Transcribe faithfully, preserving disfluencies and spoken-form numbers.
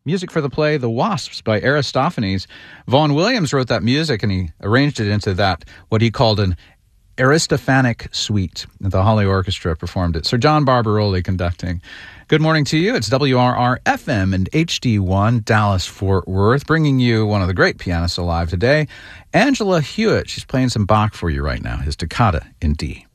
music for the play The Wasps by Aristophanes. Vaughan Williams wrote that music, and he arranged it into that, what he called an Aristophanic suite. The Holly Orchestra performed it. Sir John Barbaroli conducting. Good morning to you. It's W R R F M and H D one, Dallas-Fort Worth, bringing you one of the great pianists alive today, Angela Hewitt. She's playing some Bach for you right now, his Toccata in D.